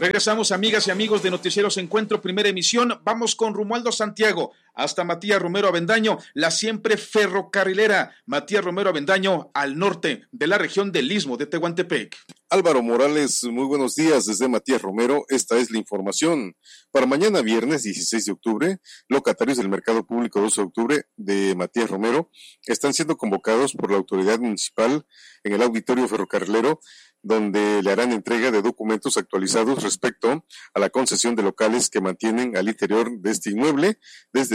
Regresamos, amigas y amigos de Noticieros Encuentro, primera emisión. Vamos con Romualdo Santiago hasta Matías Romero Avendaño, la siempre ferrocarrilera Matías Romero Avendaño, al norte de la región del Istmo de Tehuantepec. Álvaro Morales, muy buenos días desde Matías Romero. Esta es la información. Para mañana viernes 16 de octubre, locatarios del Mercado Público 12 de octubre de Matías Romero están siendo convocados por la autoridad municipal en el auditorio ferrocarrilero, donde le harán entrega de documentos actualizados respecto a la concesión de locales que mantienen al interior de este inmueble desde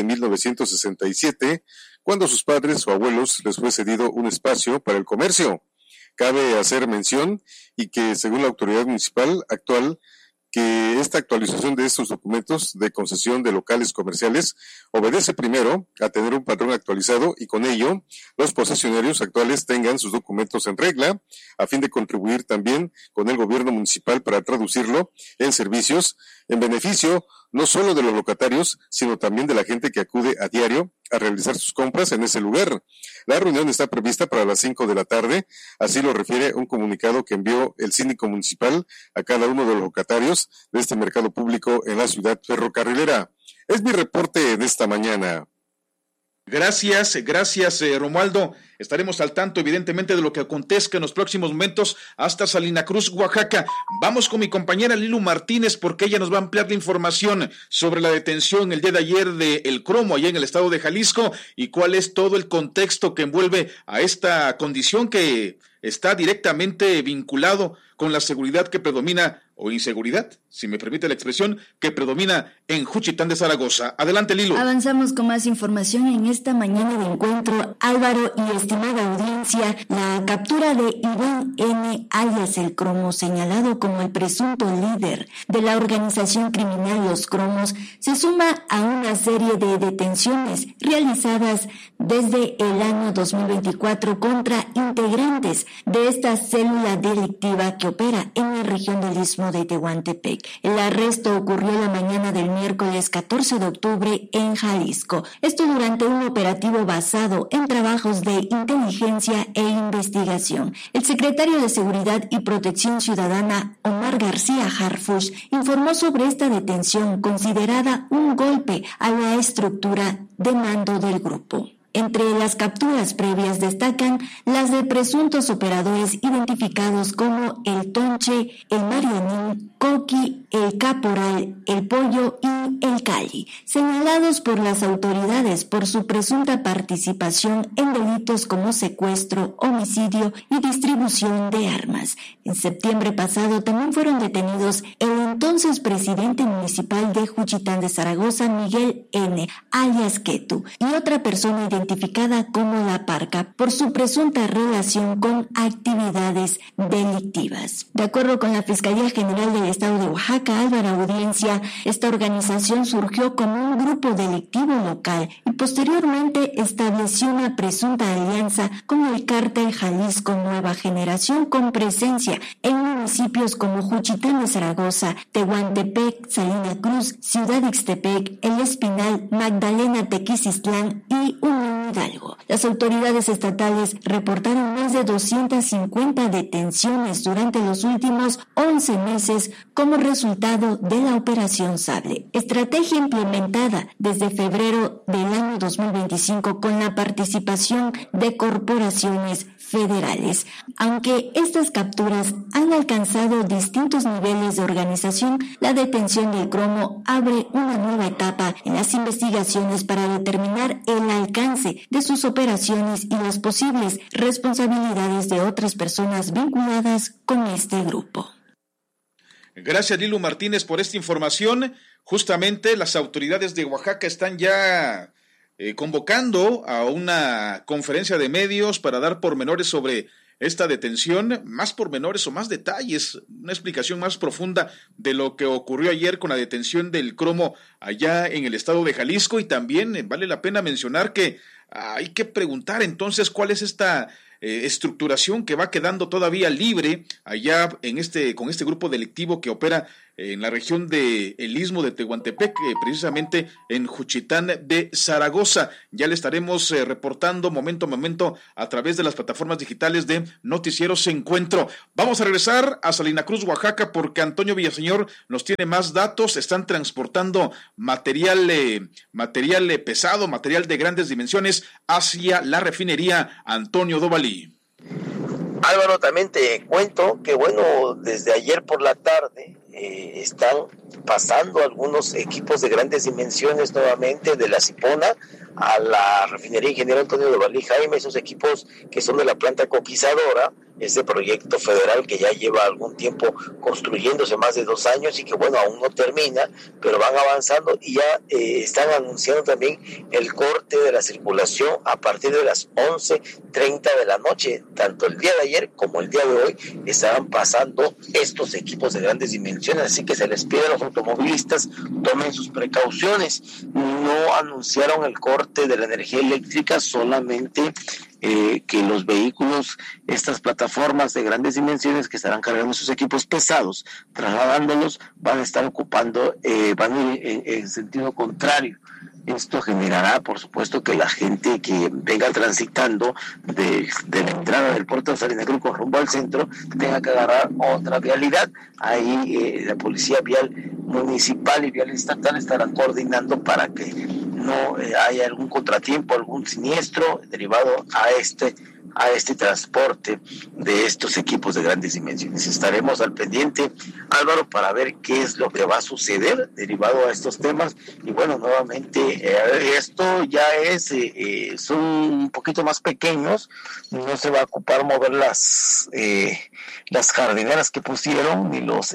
1967, cuando a sus padres o abuelos les fue cedido un espacio para el comercio. Cabe hacer mención y que según la autoridad municipal actual, que esta actualización de estos documentos de concesión de locales comerciales obedece primero a tener un padrón actualizado y con ello los posesionarios actuales tengan sus documentos en regla, a fin de contribuir también con el gobierno municipal para traducirlo en servicios en beneficio no solo de los locatarios, sino también de la gente que acude a diario a realizar sus compras en ese lugar. La reunión está prevista para las 5 de la tarde, así lo refiere un comunicado que envió el síndico municipal a cada uno de los locatarios de este mercado público en la ciudad ferrocarrilera. Es mi reporte de esta mañana. Gracias, Romualdo. Estaremos al tanto, evidentemente, de lo que acontezca en los próximos momentos hasta Salina Cruz, Oaxaca. Vamos con mi compañera Lilu Martínez, porque ella nos va a ampliar la información sobre la detención el día de ayer de El Cromo, allá en el estado de Jalisco, y cuál es todo el contexto que envuelve a esta condición que está directamente vinculado con la seguridad que predomina, o inseguridad, si me permite la expresión, que predomina en Juchitán de Zaragoza. Adelante, Lilo. Avanzamos con más información en esta mañana de encuentro. Álvaro y estimada audiencia, la captura de Iván N., alias El Cromo, señalado como el presunto líder de la organización criminal Los Cromos, se suma a una serie de detenciones realizadas desde el año 2024 contra integrantes de esta célula delictiva que opera en la región del Istmo de Tehuantepec. El arresto ocurrió la mañana del miércoles 14 de octubre en Jalisco. Esto durante un operativo basado en trabajos de inteligencia e investigación. El secretario de Seguridad y Protección Ciudadana, Omar García Harfuch, informó sobre esta detención considerada un golpe a la estructura de mando del grupo. Entre las capturas previas destacan las de presuntos operadores identificados como el Tonche, el Marianín, Coqui, el Caporal, el Pollo y el Cali, señalados por las autoridades por su presunta participación en delitos como secuestro, homicidio y distribución de armas. En septiembre pasado también fueron detenidos el entonces presidente municipal de Juchitán de Zaragoza, Miguel N., alias Ketu, y otra persona identificada como La Parca por su presunta relación con actividades delictivas. De acuerdo con la Fiscalía General del Estado de Oaxaca, Álvaro Audiencia, esta organización surgió como un grupo delictivo local y posteriormente estableció una presunta alianza con el cártel Jalisco Nueva Generación con presencia en municipios como Juchitán de Zaragoza, Tehuantepec, Salina Cruz, Ciudad Ixtepec, El Espinal, Magdalena Tequisistlán y Unión Hidalgo. Las autoridades estatales reportaron más de 250 detenciones durante los últimos 11 meses como resultado de la Operación Sable, estrategia implementada desde febrero del año 2025 con la participación de corporaciones federales. Aunque estas capturas han alcanzado distintos niveles de organización, la detención del Cromo abre una nueva etapa en las investigaciones para determinar el alcance de sus operaciones y las posibles responsabilidades de otras personas vinculadas con este grupo. Gracias, Lilu Martínez, por esta información. Justamente las autoridades de Oaxaca están ya convocando a una conferencia de medios para dar pormenores sobre esta detención, más pormenores o más detalles, una explicación más profunda de lo que ocurrió ayer con la detención del Cromo allá en el estado de Jalisco. Y también vale la pena mencionar que hay que preguntar entonces cuál es esta estructuración que va quedando todavía libre allá en con este grupo delictivo que opera en la región de el Istmo de Tehuantepec, precisamente en Juchitán de Zaragoza. Ya le estaremos reportando momento a momento a través de las plataformas digitales de Noticieros Encuentro. Vamos a regresar a Salina Cruz, Oaxaca, porque Antonio Villaseñor nos tiene más datos. Están transportando material pesado, material de grandes dimensiones hacia la refinería Antonio Dovalí. Álvaro, también te cuento que desde ayer por la tarde están pasando algunos equipos de grandes dimensiones nuevamente de la Cipona a la refinería Ingeniero Antonio Dovalí Jaime, esos equipos que son de la planta coquizadora, ese proyecto federal que ya lleva algún tiempo construyéndose, más de 2 años, y que aún no termina, pero van avanzando y ya están anunciando también el corte de la circulación a partir de las 11:30 de la noche. Tanto el día de ayer como el día de hoy estarán pasando estos equipos de grandes dimensiones, así que se les pide a los automovilistas tomen sus precauciones. No anunciaron el corte de la energía eléctrica, solamente que los vehículos, estas plataformas de grandes dimensiones que estarán cargando sus equipos pesados, trasladándolos, van a estar ocupando, van a ir en sentido contrario. Esto generará, por supuesto, que la gente que venga transitando de la entrada del puerto de Salina Cruz con rumbo al centro tenga que agarrar otra vialidad. Ahí la policía vial municipal y vial estatal estarán coordinando para que no haya algún contratiempo, algún siniestro derivado a este transporte de estos equipos de grandes dimensiones. Estaremos al pendiente, Álvaro, para ver qué es lo que va a suceder derivado a estos temas. Y nuevamente, esto ya son un poquito más pequeños, no se va a ocupar mover las jardineras que pusieron, ni los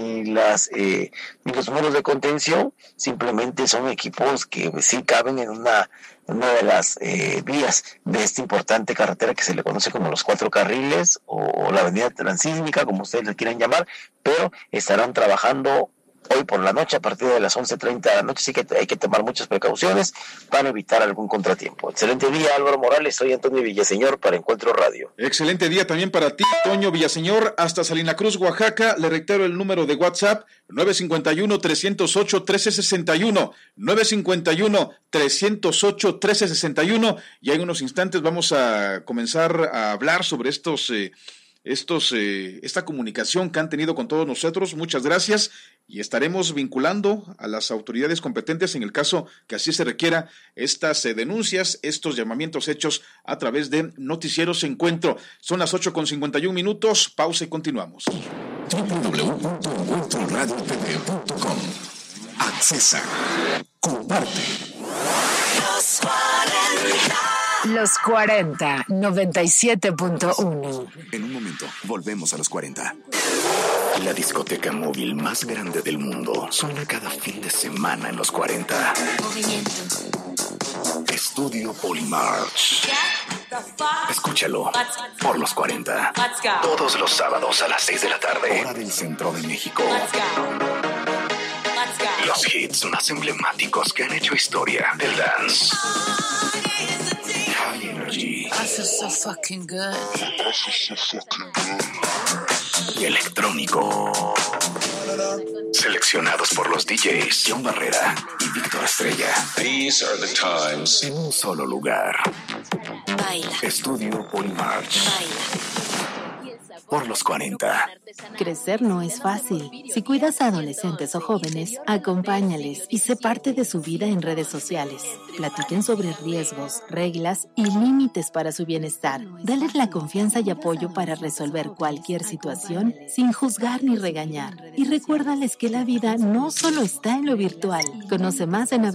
muros de contención, simplemente son equipos que sí caben en una de las vías de esta importante carretera que se le conoce como los 4 carriles o la avenida transísmica, como ustedes le quieran llamar, pero estarán trabajando hoy por la noche a partir de las 11:30 de la noche, así que hay que tomar muchas precauciones para evitar algún contratiempo. Excelente día, Álvaro Morales, soy Antonio Villaseñor para Encuentro Radio. Excelente día también para ti, Antonio Villaseñor, hasta Salina Cruz, Oaxaca. Le reitero el número de WhatsApp, 951-308-1361, 951-308-1361, y en unos instantes vamos a comenzar a hablar sobre esta comunicación que han tenido con todos nosotros. Muchas gracias, y estaremos vinculando a las autoridades competentes en el caso que así se requiera estas denuncias, estos llamamientos hechos a través de Noticieros Encuentro. Son las 8:51, pausa y continuamos. www.encuentroradiotv.com. Accesa, comparte. Los 40, 97.1. En un momento, volvemos a los 40. La discoteca móvil más grande del mundo suena cada fin de semana en los 40. Movimiento. Estudio Polymarch. Escúchalo por los 40. Todos los sábados a las 6 de la tarde. Hora del centro de México. Los hits más emblemáticos que han hecho historia del dance. High Energy. I feel so fucking good. Y electrónico. Seleccionados por los DJs John Barrera y Víctor Estrella. These are the times. En un solo lugar. Baila. Estudio Polymarch. Baila. Por los 40. Crecer no es fácil. Si cuidas a adolescentes o jóvenes, acompáñales y sé parte de su vida en redes sociales. Platiquen sobre riesgos, reglas y límites para su bienestar. Dales la confianza y apoyo para resolver cualquier situación sin juzgar ni regañar. Y recuérdales que la vida no solo está en lo virtual. Conoce más en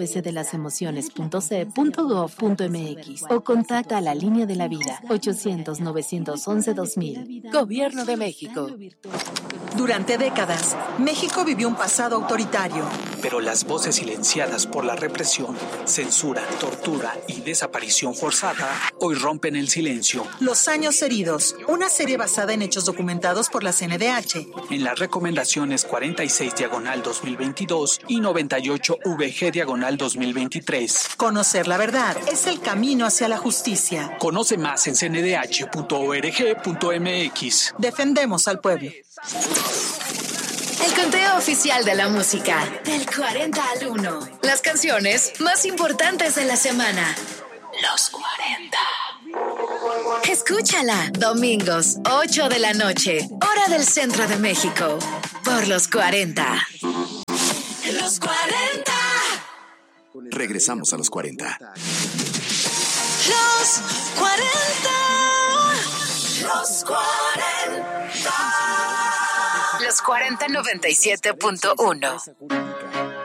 abcdelasemociones.ce.gov.mx o contacta a la Línea de la Vida 800-911-2000. Gobierno de México. Durante décadas, México vivió un pasado autoritario. Pero las voces silenciadas por la represión, censura, tortura y desaparición forzada hoy rompen el silencio. Los años heridos, una serie basada en hechos documentados por la CNDH. En las recomendaciones 46/2022 y 98/VG/2023. Conocer la verdad es el camino hacia la justicia. Conoce más en cndh.org.mx. Defendemos al pueblo. El conteo oficial de la música. Del 40 al 1. Las canciones más importantes de la semana. Los 40. Escúchala. Domingos, 8 de la noche. Hora del centro de México. Por los 40. Los 40. Regresamos a los 40. Los 40. Los 40. Los 40 97.1.